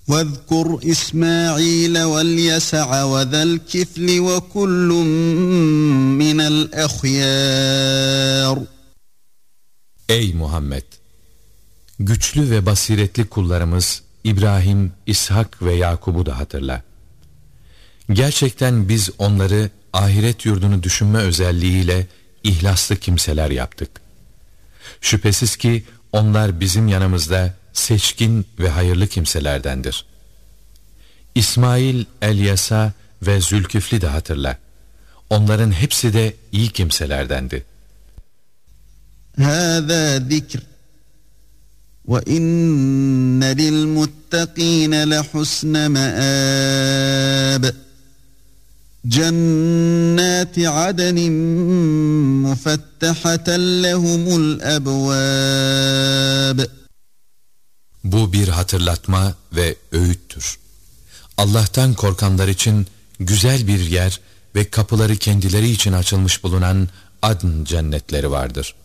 وَاذْكُرْ إِسْمَاعِيلَ وَالْيَسَعَ وَذَا الْكِفْلِ وَكُلٌّ مِّنَ الْأَخْيَارِ. Ey Muhammed! Güçlü ve basiretli kullarımız İbrahim, İshak ve Yakub'u da hatırla. Gerçekten biz onları ahiret yurdunu düşünme özelliğiyle ihlaslı kimseler yaptık. Şüphesiz ki onlar bizim yanımızda seçkin ve hayırlı kimselerdendir. İsmail, Elyasa ve Zülkifli de hatırla. Onların hepsi de iyi kimselerdendi. هَذَا ذِكْرٌ وَإِنَّ لِلْمُتَّقِينَ لَحُسْنَ مَآبٍ. جَنَّاتِ عَدْنٍ مُفَتَّحَةً لَهُمُ الْأَبْوَابُ. Bu bir hatırlatma ve öğüttür. Allah'tan korkanlar için güzel bir yer ve kapıları kendileri için açılmış bulunan Adn cennetleri vardır.